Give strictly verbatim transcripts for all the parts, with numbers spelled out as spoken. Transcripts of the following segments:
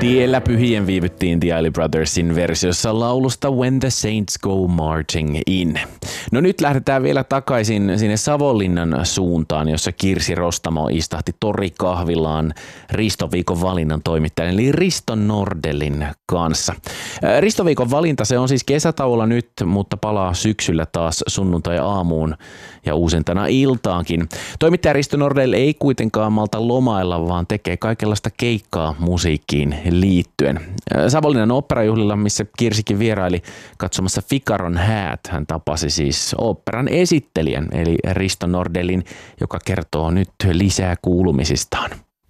Tiellä pyhien viivyttiin The Isley Brothersin versiossa laulusta When the Saints Go Marching In. No nyt lähdetään vielä takaisin sinne Savonlinnan suuntaan, jossa Kirsi Rostamo istahti torikahvilaan Ristoviikon valinnan toimittajan eli Risto Nordellin kanssa. Ristoviikon valinta se on siis kesätauolla nyt, mutta palaa syksyllä taas sunnuntai-aamuun ja uusintana iltaankin. Toimittaja Risto Nordell ei kuitenkaan malta lomailla, vaan tekee kaikenlaista keikkaa musiikkiin liittyen. Savonlinnan oopperajuhlilla, missä Kirsikin vieraili katsomassa Figaron häät, hän tapasi siis oopperan esittelijän eli Risto Nordellin, joka kertoo nyt lisää kuulumisistaan.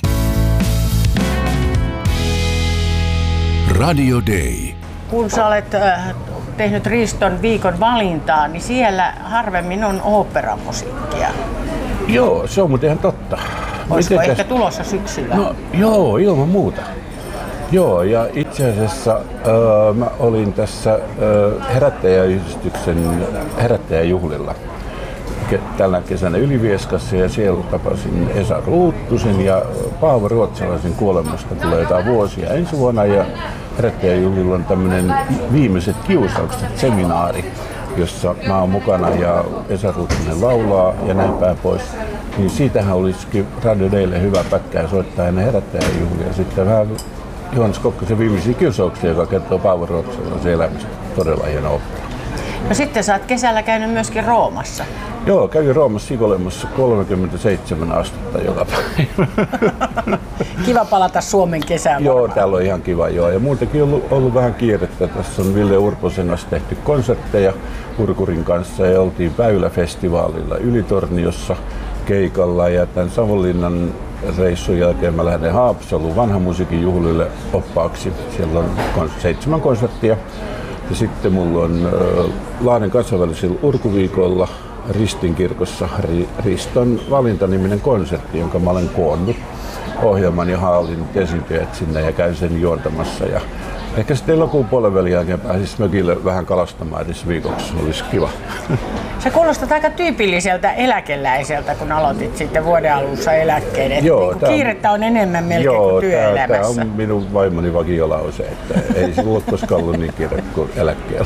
Radio Day. Kun sä olet äh, tehnyt Riston viikon valintaa, niin siellä harvemmin on oopperamusiikkia. Joo, se on muuten ihan totta. Olisiko Miten ehkä täs... tulossa syksyllä? No joo, ilman muuta. Joo, ja itse asiassa äh, mä olin tässä äh, herättäjäyhdistyksen herättäjäjuhlilla tällä kesänä Ylivieskassa ja siellä tapasin Esa Ruuttusen ja Paavo Ruotsalaisen kuolemasta tulee jotain vuosia ensi vuonna ja herättäjäjuhlilla on tämmöinen viimeiset kiusaukset seminaari, jossa mä oon mukana ja Esa Ruuttunen laulaa ja näin päin pois. Niin siitähän olisikin Radio Daylle hyvä pätkää soittaa ennen herättäjäjuhlia. Sitten vähän Johannes Kokkosen viimeisiä kiusauksia, joka kertoo Paavo Ruotsalaisen elämästä. Todella hieno opera. No sitten sä oot kesällä käynyt myöskin Roomassa. Joo, kävin Roomassa Ikolemassa kolmekymmentäseitsemän astetta joka päivä. Kiva palata Suomen kesään. Joo, täällä on ihan kiva joo. Ja muutenkin on ollut, ollut vähän kiirettä. Tässä on Ville Urposen kanssa tehty konsertteja Urkurin kanssa ja oltiin Väylä-festivaalilla Ylitorniossa keikalla ja tämän Savonlinnan reissun jälkeen mä lähden Haapsaluun vanhan musiikin juhlille oppaaksi. Siellä on seitsemän konserttia. Ja sitten mulla on äh, Lahden kansainvälisellä urkuviikolla Ristin kirkossa Riston valintaniminen konsertti, jonka mä olen koonnut ohjelman ja haalinut esiintyjät sinne ja käyn sen juontamassa. Ja ehkä sitten elokuun puolen välin jälkeen pääsis mökille vähän kalastamaan edes viikoksi, olisi kiva. Sä kuulostat aika tyypilliseltä eläkeläiseltä, kun aloitit sitten vuoden alussa eläkkeen. Joo, niin kiirettä on enemmän melkein joo, kuin työelämässä. Tämä on minun vaimoni vakiolause, että ei sinulla ole koskaan ollut niin kiire kuin eläkkeellä.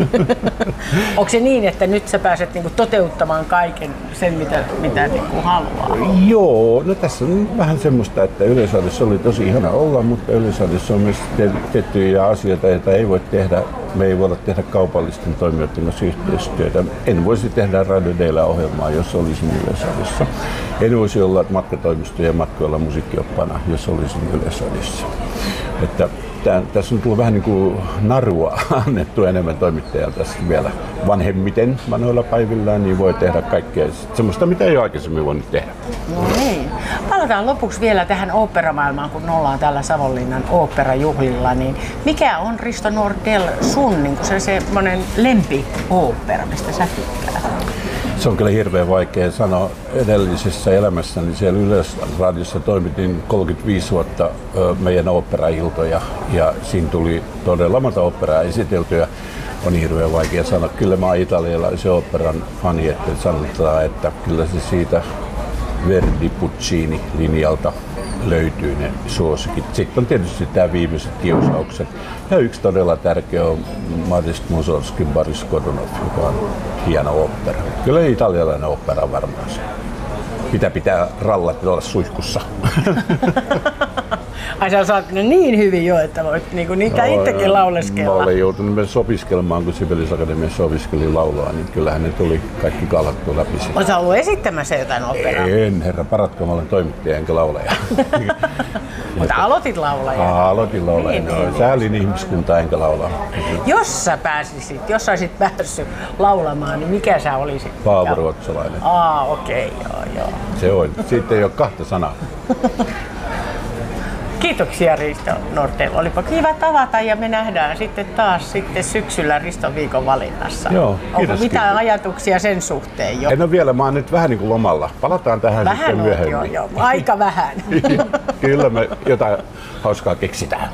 Onko se niin, että nyt sä pääset niinku toteuttamaan kaiken sen, mitä, mitä niinku haluaa? Joo, no tässä on vähän semmoista, että Yleisradiossa oli tosi ihana olla, mutta Yleisradiossa on myös tiettyjä asioita, joita ei voi tehdä. Me ei voida tehdä kaupallisten toimijoiden kanssa yhteistyötä. En voisi tehdä Radio Daylla ohjelmaa, jos olisin Yleisradiossa. En voisi olla matkatoimistojen matkoilla musiikkioppana, jos olisin Yleisradiossa. Että tämän, tässä on tullut vähän niin kuin narua annettu enemmän toimittajalta vielä vanhemmiten vanhoilla päivillään, niin voi tehdä kaikkea semmoista, mitä ei ole aikaisemmin voinut tehdä. No niin. Palataan lopuksi vielä tähän oopperamaailmaan, kun ollaan täällä Savonlinnan oopperajuhlilla. Niin mikä on, Risto Nordell, sun niin se semmoinen lempiooppera, mistä sä tykkää? Se on kyllä hirveän vaikea sanoa. Edellisessä elämässäni siellä Yleisradiossa toimitin kolmekymmentäviisi vuotta meidän oopperailtoja ja siinä tuli todella monta oopperaa esiteltyä. On hirveän vaikea sanoa. Kyllä mä oon italialaisen oopperan fani, että sanotaan, että kyllä se siitä Verdi Puccini linjalta löytyy ne suosikit. Sitten on tietysti tämä viimeiset kiusaukset. Ja yksi todella tärkeä on Modest Musorgskin Boris Godunov, joka on hieno ooppera. Kyllä italialainen ooppera on varmaan se. Mitä pitää rallat olla suihkussa. Ai sä osaat ne niin hyvin jo, että voit niinku niitä no, itsekin lauleskella. Mä olen joutunut myös opiskelemaan, kun Sibeliusakatemiassa opiskelin laulaa, niin kyllähän ne tuli kaikki kallattu läpi. Oletko sä ollut esittämässä jotain operaa? En, herra paratko, mä olen toimittaja enkä laulaja. Mutta aloitit laulaja. Aloitin laulaja. Niin, niin, säälin ihmiskuntaa enkä laulaa. Jos sä pääsisit, jos sä olisit päässyt laulamaan, niin mikä sä olisit? Paavo Ruotsalainen. Aa, okei, okay, joo, joo. Se on. Siitä ei ole kahta sanaa. Kiitoksia Risto Nordell. Olipa kiva tavata ja me nähdään sitten taas sitten syksyllä Riston viikon valinnassa. Joo, kiitos, onko mitään kiitos. ajatuksia sen suhteen jo? En ole vielä, mä oon nyt vähän niin kuin lomalla. Palataan tähän vähän sitten myöhemmin. Vähän joo, joo, aika vähän. Kyllä me jotain hauskaa keksitään.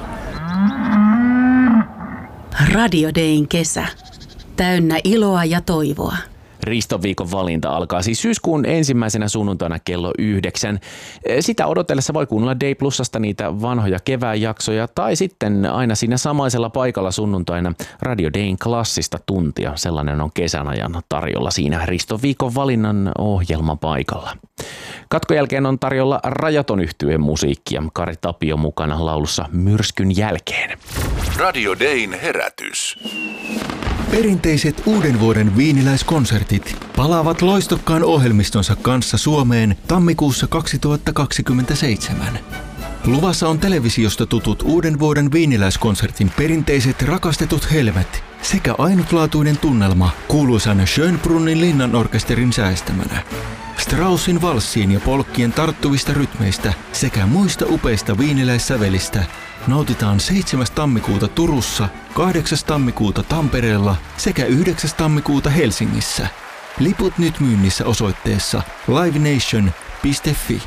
Radio Dayn kesä. Täynnä iloa ja toivoa. Riston viikon valinta alkaa siis syyskuun ensimmäisenä sunnuntaina kello yhdeksän. Sitä odotellessa voi kuunnella Day Plusasta niitä vanhoja kevään jaksoja tai sitten aina siinä samaisella paikalla sunnuntaina Radio Dayn klassista tuntia. Sellainen on kesän ajan tarjolla siinä Riston viikon valinnan ohjelman paikalla. Katkon jälkeen on tarjolla Rajaton yhtyeen musiikkia. Kari Tapio mukana laulussa Myrskyn jälkeen. Radio Dayn herätys. Perinteiset uuden vuoden viiniläiskonsertit palaavat loistokkaan ohjelmistonsa kanssa Suomeen tammikuussa kaksituhattakaksikymmentäseitsemän. Luvassa on televisiosta tutut uuden vuoden viiniläiskonsertin perinteiset rakastetut helmet sekä ainutlaatuinen tunnelma kuuluisan Schönbrunnin linnanorkesterin säästämänä. Straussin valssiin ja polkkien tarttuvista rytmeistä sekä muista upeista viiniläissävelistä nautitaan seitsemäs tammikuuta Turussa, kahdeksas tammikuuta Tampereella sekä yhdeksäs tammikuuta Helsingissä. Liput nyt myynnissä osoitteessa livenation piste fi.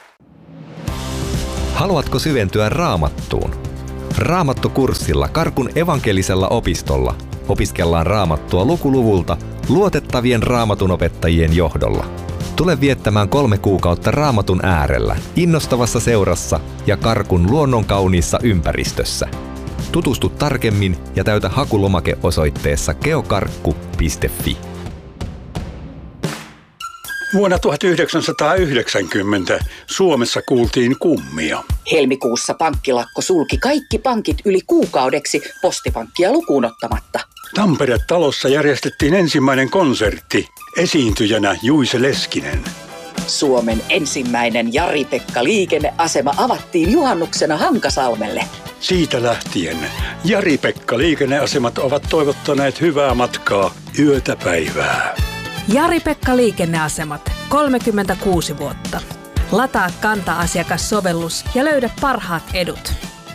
Haluatko syventyä Raamattuun? Raamattukurssilla Karkun evankelisella opistolla opiskellaan Raamattua lukuluvulta luotettavien raamatunopettajien johdolla. Tule viettämään kolme kuukautta Raamatun äärellä, innostavassa seurassa ja Karkun luonnonkauniissa ympäristössä. Tutustu tarkemmin ja täytä hakulomake osoitteessa geokarkku piste fi. Vuonna tuhatyhdeksänsataayhdeksänkymmentä Suomessa kuultiin kummia. Helmikuussa pankkilakko sulki kaikki pankit yli kuukaudeksi postipankkia lukuun ottamatta. Tampere-talossa järjestettiin ensimmäinen konsertti, esiintyjänä Juise Leskinen. Suomen ensimmäinen Jari-Pekka liikenneasema avattiin juhannuksena Hankasalmelle. Siitä lähtien Jari-Pekka liikenneasemat ovat toivottaneet hyvää matkaa yötä päivää. Jari-Pekka liikenneasemat, kolmekymmentäkuusi vuotta. Lataa Kanta-asiakassovellus ja löydä parhaat edut.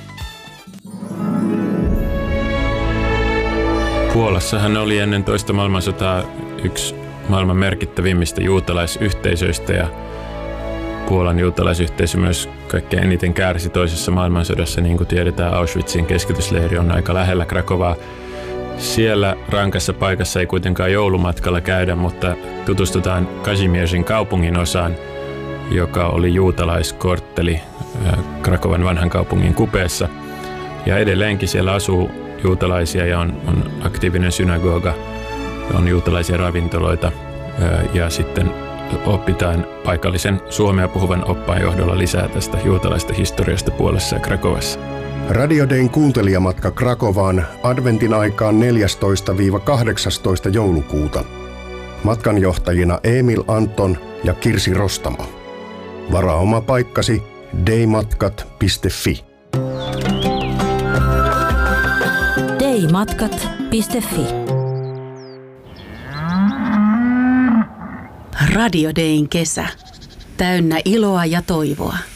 Puolassahan oli ennen toista maailmansotaa yksi maailman merkittävimmistä juutalaisyhteisöistä ja Puolan juutalaisyhteisö myös kaikkein eniten kärsi toisessa maailmansodassa. Niin kuin tiedetään, Auschwitzin keskitysleiri on aika lähellä Krakovaa. Siellä rankassa paikassa ei kuitenkaan joulumatkalla käydä, mutta tutustutaan Kazimierzin kaupungin osaan, joka oli juutalaiskortteli Krakovan vanhan kaupungin kupeessa. Ja edelleenkin siellä asuu juutalaisia ja on, on aktiivinen synagoga, on juutalaisia ravintoloita ja sitten opitaan paikallisen suomea puhuvan oppaan johdolla lisää tästä juutalaista historiasta Puolassa ja Krakovassa. Radio Dayn kuuntelijamatka Krakovaan adventin aikaan neljästoista kahdeksastoista joulukuuta. Matkanjohtajina Emil Anton ja Kirsi Rostamo. Varaa oma paikkasi daymatkat piste fi. daymatkat piste fi. Radio Dayn kesä. Täynnä iloa ja toivoa.